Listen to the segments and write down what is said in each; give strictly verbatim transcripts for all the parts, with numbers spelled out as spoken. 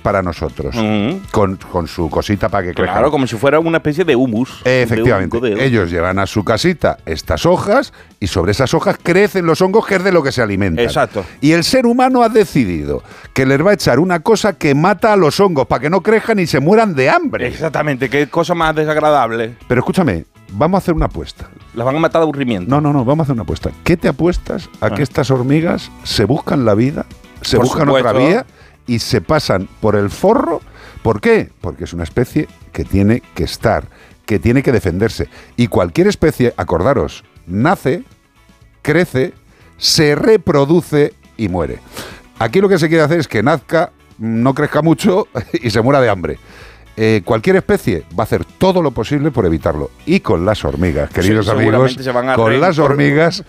para nosotros, uh-huh. con, con su cosita para que crezcan. Claro, como si fuera una especie de humus. Eh, efectivamente, de ellos llevan a su casita estas hojas y sobre esas hojas crecen los hongos, que es de lo que se alimentan. Exacto. Y el ser humano ha decidido que les va a echar una cosa que mata a los hongos para que no crezcan y se mueran de hambre. Exactamente, qué cosa más desagradable. Pero escúchame, vamos a hacer una apuesta. Las van a matar de aburrimiento. No, no, no, vamos a hacer una apuesta. ¿Qué te apuestas a ah. que estas hormigas se buscan la vida, se por buscan supuesto. otra vía y se pasan por el forro? ¿Por qué? Porque es una especie que tiene que estar, que tiene que defenderse. Y cualquier especie, acordaros, nace, crece, se reproduce y muere. Aquí lo que se quiere hacer es que nazca, no crezca mucho y se muera de hambre. Eh, cualquier especie va a hacer todo lo posible por evitarlo. Y con las hormigas, queridos sí, amigos, con las hormigas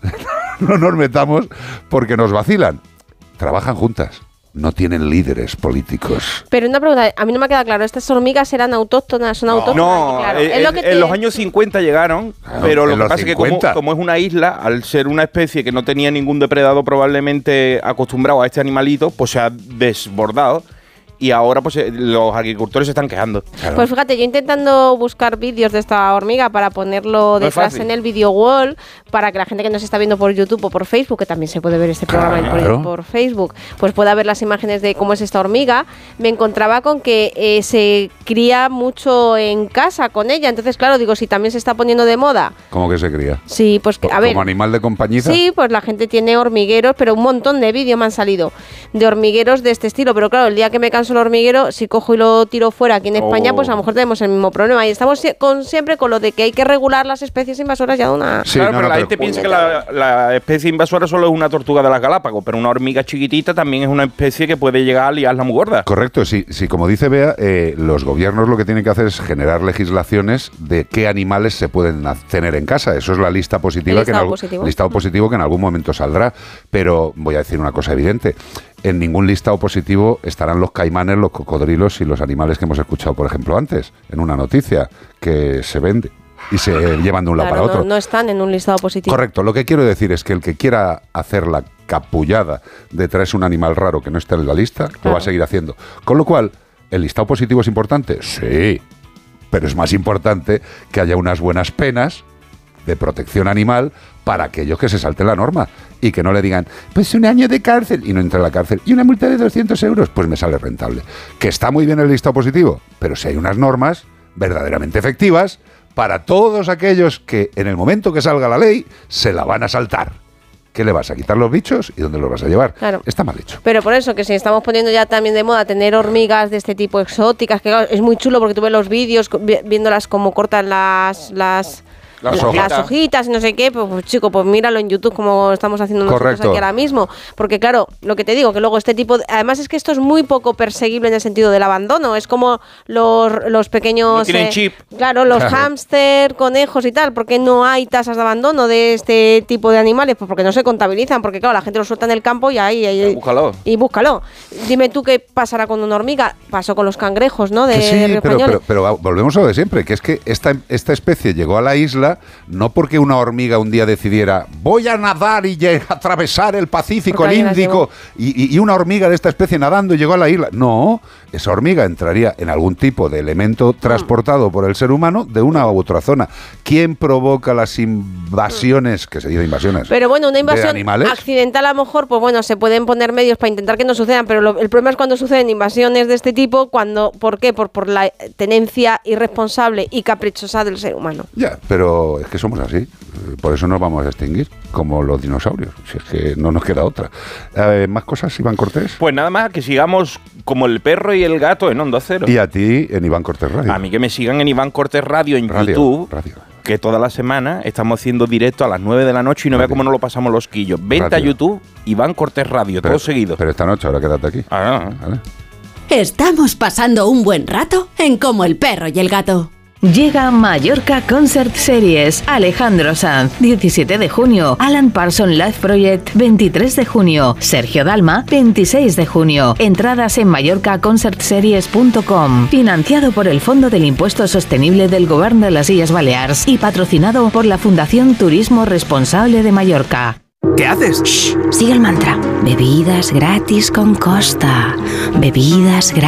no nos metamos porque nos vacilan. Trabajan juntas. No tienen líderes políticos. Pero una pregunta, a mí no me queda claro, ¿estas hormigas eran autóctonas? ¿Son no, autóctonas? No, claro. eh, es lo que te... en los años cincuenta llegaron, claro, pero lo que pasa cincuenta. Es que como, como es una isla, al ser una especie que no tenía ningún depredador probablemente acostumbrado a este animalito, pues se ha desbordado. Y ahora pues los agricultores se están quejando. Claro. Pues fíjate, yo intentando buscar vídeos de esta hormiga para ponerlo detrás en el video wall, para que la gente que nos está viendo por YouTube o por Facebook, que también se puede ver este programa claro. por, por Facebook, pues pueda ver las imágenes de cómo es esta hormiga, me encontraba con que eh, se cría mucho en casa con ella. Entonces, claro, digo, si también se está poniendo de moda. ¿Cómo que se cría? Sí, pues a ver. ¿Como animal de compañía? Sí, pues la gente tiene hormigueros, pero un montón de vídeos me han salido de hormigueros de este estilo. Pero claro, el día que me canso el hormiguero, si cojo y lo tiro fuera aquí en España, oh. pues a lo mejor tenemos el mismo problema. Y estamos con, siempre con lo de que hay que regular las especies invasoras ya de una... Sí, claro, no, pero no, la pero gente piensa que la, la especie invasora solo es una tortuga de las Galápagos, pero una hormiga chiquitita también es una especie que puede llegar a liarla muy gorda. Correcto, sí, sí, como dice Bea, eh, los gobiernos lo que tienen que hacer es generar legislaciones de qué animales se pueden tener en casa. Eso es la lista positiva, que en algún, positivo. listado positivo que en algún momento saldrá. Pero voy a decir una cosa evidente. En ningún listado positivo estarán los caimanes, los cocodrilos y los animales que hemos escuchado, por ejemplo, antes, en una noticia, que se vende y se llevan de un lado claro, para otro. No, no están en un listado positivo. Correcto. Lo que quiero decir es que el que quiera hacer la capullada de traerse un animal raro que no esté en la lista, claro. lo va a seguir haciendo. Con lo cual, ¿el listado positivo es importante? Sí. Pero es más importante que haya unas buenas penas de protección animal para aquellos que se salten la norma y que no le digan, pues un año de cárcel y no entra a la cárcel y una multa de doscientos euros, pues me sale rentable. Que está muy bien el listado positivo, pero si hay unas normas verdaderamente efectivas para todos aquellos que en el momento que salga la ley se la van a saltar. ¿Qué le vas a quitar los bichos y dónde los vas a llevar? Claro. Está mal hecho. Pero por eso, que si estamos poniendo ya también de moda tener hormigas de este tipo exóticas, que claro, es muy chulo porque tú ves los vídeos viéndolas cómo cortan las... las Las, las, hojitas. las hojitas y no sé qué, pues, pues chico, pues míralo en YouTube como estamos haciendo nosotros Correcto. aquí ahora mismo. Porque claro, lo que te digo, que luego este tipo... De, además es que esto es muy poco perseguible en el sentido del abandono. Es como los, los pequeños... No tienen eh, chip. Claro, los Claro. hámster, conejos y tal. ¿Por qué no hay tasas de abandono de este tipo de animales? Pues porque no se contabilizan. Porque claro, la gente los suelta en el campo y ahí... ahí Búscalo. Y búscalo. Dime tú qué pasará con una hormiga. Pasó con los cangrejos, ¿no? De, Que sí, de Río pero, Español. pero, pero volvemos a lo de siempre, que es que esta, esta especie llegó a la isla no porque una hormiga un día decidiera voy a nadar y lleg- atravesar el Pacífico, Porque el alguien la Índico, y, y, y una hormiga de esta especie nadando y llegó a la isla. No, esa hormiga entraría en algún tipo de elemento transportado por el ser humano de una u otra zona. ¿Quién provoca las invasiones, que se dice invasiones, Pero bueno, una de invasión animales? accidental a lo mejor, pues bueno, se pueden poner medios para intentar que no sucedan, pero lo, el problema es cuando suceden invasiones de este tipo, cuando, ¿por qué? Por, por la tenencia irresponsable y caprichosa del ser humano. Ya, pero es que somos así. Por eso nos vamos a extinguir, como los dinosaurios. Si es que no nos queda otra. Eh, ¿Más cosas, Iván Cortés? Pues nada más, que sigamos como el perro y el gato en Onda Cero. Y a ti en Iván Cortés Radio. A mí que me sigan en Iván Cortés Radio en Radio, YouTube. radio. Que toda la semana estamos haciendo directo a las nueve de la noche y no Radio. vea cómo no lo pasamos los quillos. Vente Radio. a YouTube, Iván Cortés Radio, Pero- todo seguido. Pero esta noche, ahora quédate aquí. Ah, ¿Vale? Estamos pasando un buen rato en Como el perro y el gato. Llega Mallorca Concert Series. Alejandro Sanz, diecisiete de junio. Alan Parsons Live Project, veintitrés de junio. Sergio Dalma, veintiséis de junio. Entradas en mallorca concert series punto com. Financiado por el Fondo del Impuesto Sostenible del Govern de las Illes Balears y patrocinado por la Fundación Turismo Responsable de Mallorca. ¿Qué haces? Shh, sigue el mantra. Bebidas gratis con Costa. Bebidas gratis.